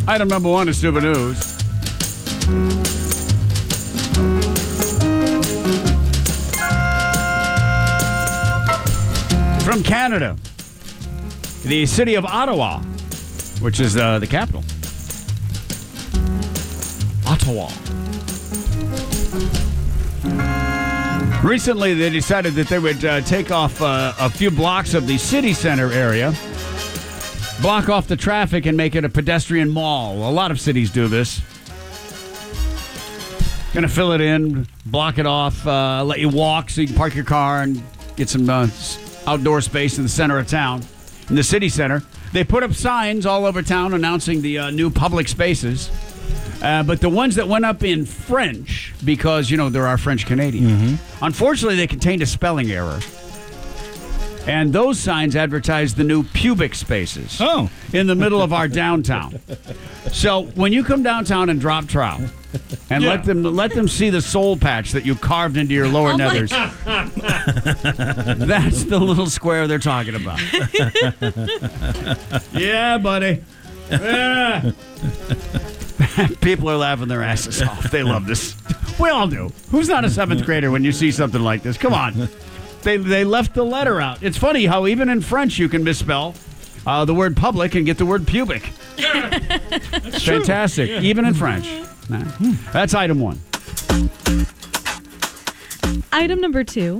Item number 1 is Stupid News. From Canada, the city of Ottawa, which is the capital. Ottawa. Recently, they decided that they would take off a few blocks of the city center area, block off the traffic, and make it a pedestrian mall. A lot of cities do this. Gonna fill it in, block it off, let you walk so you can park your car and get some outdoor space in the center of town, in the city center. They put up signs all over town announcing the new public spaces. But the ones that went up in French, because, there are French Canadians, unfortunately, they contained a spelling error. And those signs advertised the new pubic spaces in the middle of our downtown. So when you come downtown and drop trout and let them see the soul patch that you carved into your lower nethers, that's the little square they're talking about. Yeah, buddy. Yeah. People are laughing their asses off. They love this. We all do. Who's not a 7th grader when you see something like this? Come on. They left the letter out. It's funny how even in French you can misspell the word public and get the word pubic. That's fantastic. Yeah. Even in French. That's item 1. Item number 2.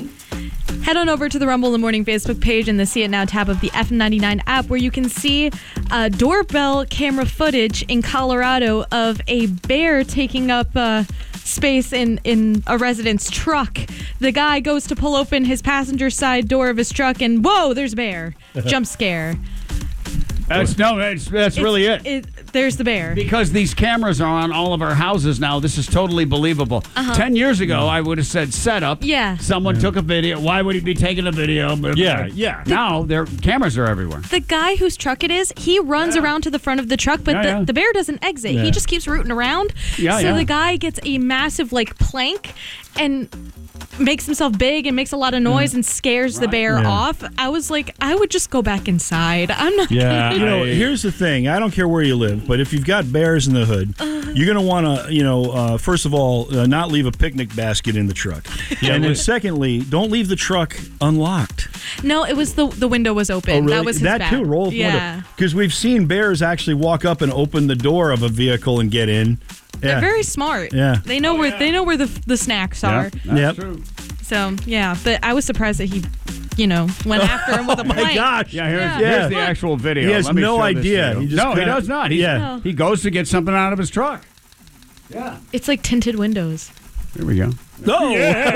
Head on over to the Rumble in the Morning Facebook page and the See It Now tab of the FM99 app, where you can see doorbell camera footage in Colorado of a bear taking up space in a resident's truck. The guy goes to pull open his passenger side door of his truck, and whoa, there's a bear. Jump scare. That's really it. There's the bear. Because these cameras are on all of our houses now, this is totally believable. 10 years ago, I would have said setup. Yeah. Someone took a video. Why would he be taking a video? Yeah. Now, their cameras are everywhere. The guy whose truck it is, he runs around to the front of the truck, but the bear doesn't exit. He just keeps rooting around. The guy gets a massive, plank and makes himself big and makes a lot of noise and scares the bear off. I was like, I would just go back inside. I'm not gonna... Here's the thing. I don't care where you live, but if you've got bears in the hood, you're going to want to, first of all, not leave a picnic basket in the truck. And then secondly, don't leave the truck unlocked. No, it was the window was open. Oh, really? That was his That bad. too, roll the window. Because we've seen bears actually walk up and open the door of a vehicle and get in. They're very smart. Yeah. They know where the snacks are. That's true. So, but I was surprised that he, went after him with a plank. Oh, my gosh. Here's the actual video. He has Let me no show this idea. to you. He does not. He goes to get something out of his truck. Yeah. It's like tinted windows. Here we go. Oh,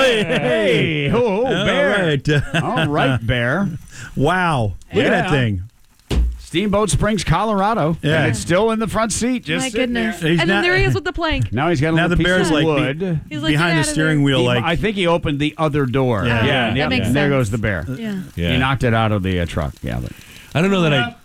hey. Bear. All right, bear. Wow. Look at that thing. Steamboat Springs, Colorado. Yeah. And it's still in the front seat. Just My goodness. there. And then there he is with the plank. Now he's got a little piece bear's of like wood. He's like, behind the steering wheel. I think he opened the other door. Yeah. That makes and there sense. goes the bear. Yeah. He knocked it out of the truck. Yeah. But I don't know that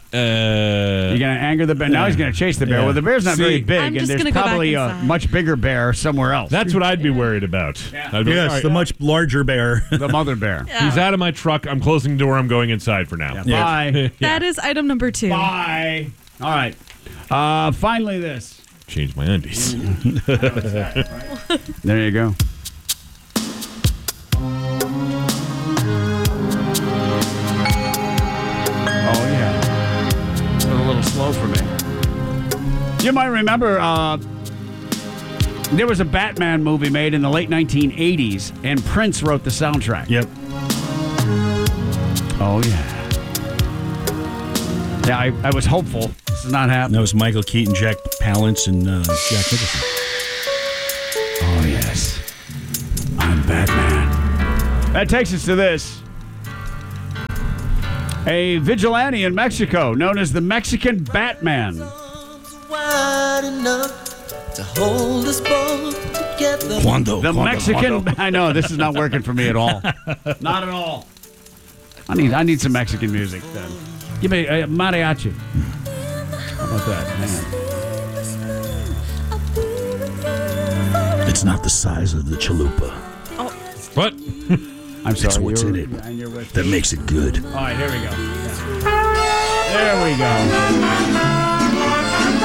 you're going to anger the bear. Now he's going to chase the bear. Yeah. Well, the bear's not very big, I'm and just there's gonna go probably back a inside. much bigger bear somewhere else. That's what I'd be worried about. I'd be like, Yes, all right, the much larger bear. The mother bear. he's out of my truck. I'm closing the door. I'm going inside for now. Bye. That is item number 2. Bye. All right. Finally, this. Change my undies. There you go. Oh, yeah. A little slow for me. You might remember there was a Batman movie made in the late 1980s, and Prince wrote the soundtrack. Yep. Oh, yeah. Yeah, I was hopeful. This is not happening. That was Michael Keaton, Jack Palance, and Jack Nicholson. Oh, yes. I'm Batman. That takes us to this. A vigilante in Mexico known as the Mexican Batman. The Mexican... I know, this is not working for me at all. Not at all. I need some Mexican music then. Give me a mariachi. How about that? Man. It's not the size of the chalupa. What? I'm sorry. It's what's in it that makes it good. All right, here we go. There we go.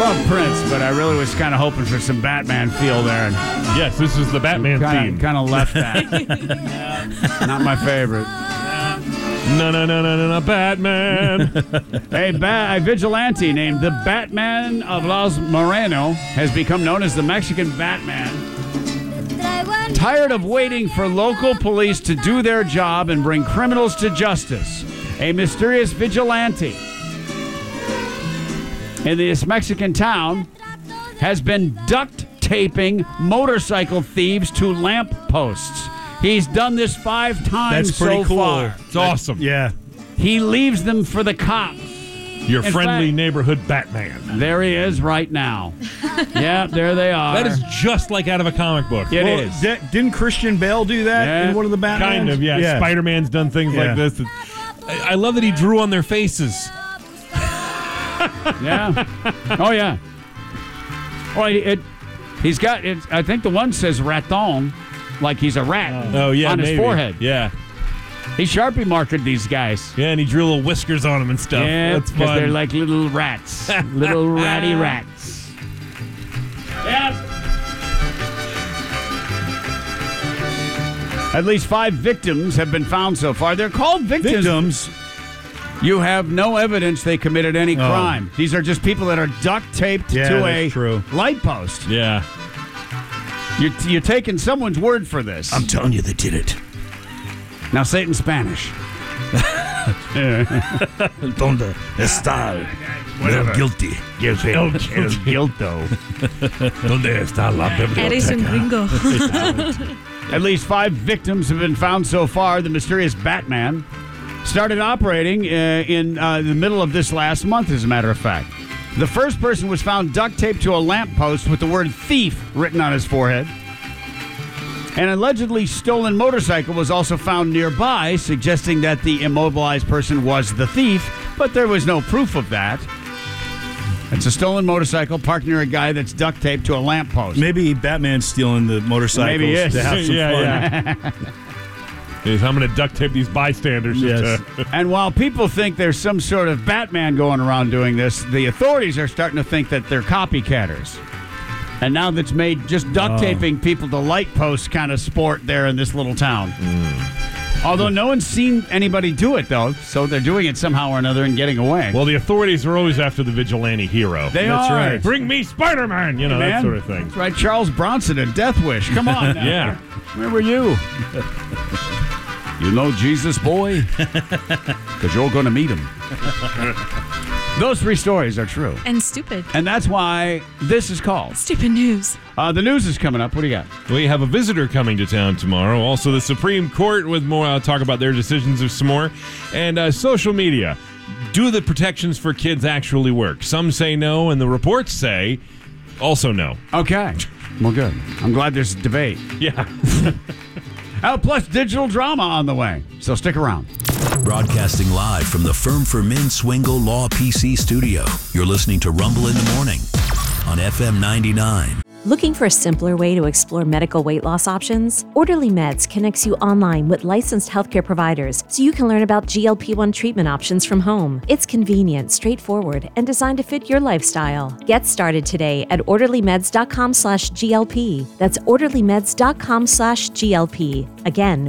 love Prince, but I really was kind of hoping for some Batman feel there. And Yes, this is the Batman theme. kind of left that. Not my favorite. No, Batman. A vigilante named the Batman of Los Moreno has become known as the Mexican Batman. Tired of waiting for local police to do their job and bring criminals to justice, a mysterious vigilante in this Mexican town has been duct taping motorcycle thieves to lamp posts. He's done this 5 times That's pretty so cool. far. It's awesome. Yeah. He leaves them for the cops. Your In friendly fact- neighborhood Batman. There he is right now. Yeah, there they are. That is just like out of a comic book. It Well, is. didn't Christian Bale do that Yeah. in one of the Batmans? Kind of, yeah. Spider-Man's done things Yeah. like this. I love that he drew on their faces. Yeah. Oh, yeah. Well, he's got, I think the one says raton, like he's a rat Oh, yeah, on his maybe. forehead. Yeah. He Sharpie marked these guys. Yeah, and he drew little whiskers on them and stuff. Yeah, That's because fun. they're like little rats. Little ratty rats. Yep. At least 5 victims have been found so far. They're called victims. You have no evidence they committed any crime. These are just people that are duct taped Yeah, to that's a true. light post. Yeah. You're taking someone's word for this. I'm telling you they did it. Now say it in Spanish. Donde está Whatever. el guilty? El guilto. ¿Dónde está la Eres un gringo. At least 5 victims have been found so far. The mysterious Batman started operating in the middle of this last month, as a matter of fact. The first person was found duct taped to a lamppost with the word thief written on his forehead. An allegedly stolen motorcycle was also found nearby, suggesting that the immobilized person was the thief, but there was no proof of that. It's a stolen motorcycle parked near a guy that's duct taped to a lamppost. Maybe Batman's stealing the motorcycles Maybe he is. to have some fun. Yeah. I'm going to duct tape these bystanders. Yes. And while people think there's some sort of Batman going around doing this, the authorities are starting to think that they're copycatters. And now that's made just duct taping people to light posts kind of sport there in this little town. Although no one's seen anybody do it, though, so they're doing it somehow or another and getting away. Well, the authorities are always after the vigilante hero. They That's are. right. Bring me Spider-Man, that Man. sort of thing. That's right, Charles Bronson and Death Wish. Come on now. Yeah. Where were you? You know Jesus, boy? Because you're going to meet him. Those 3 stories are true. And stupid. And that's why this is called. Stupid news. The news is coming up. What do you got? We have a visitor coming to town tomorrow. Also, the Supreme Court with more. Talk about their decisions of some more. And social media. Do the protections for kids actually work? Some say no, and the reports say also no. Okay. Well, good. I'm glad there's a debate. Yeah. Plus digital drama on the way. So stick around. Broadcasting live from the Firm for Men Swingle Law PC studio. You're listening to Rumble in the Morning on FM 99. Looking for a simpler way to explore medical weight loss options? Orderly Meds connects you online with licensed healthcare providers so you can learn about GLP-1 treatment options from home. It's convenient, straightforward, and designed to fit your lifestyle. Get started today at orderlymeds.com/GLP. That's orderlymeds.com/GLP. Again,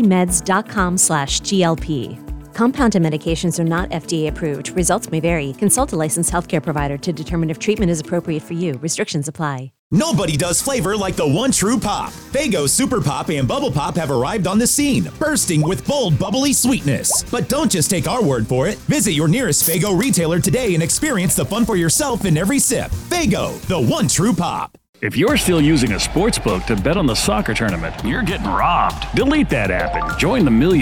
orderlymeds.com/GLP. Compounded medications are not FDA approved. Results may vary. Consult a licensed healthcare provider to determine if treatment is appropriate for you. Restrictions apply. Nobody does flavor like the one true pop. Faygo Super Pop and Bubble Pop have arrived on the scene, bursting with bold, bubbly sweetness. But don't just take our word for it. Visit your nearest Faygo retailer today and experience the fun for yourself in every sip. Faygo, the one true pop. If you're still using a sports book to bet on the soccer tournament, you're getting robbed. Delete that app and join the millions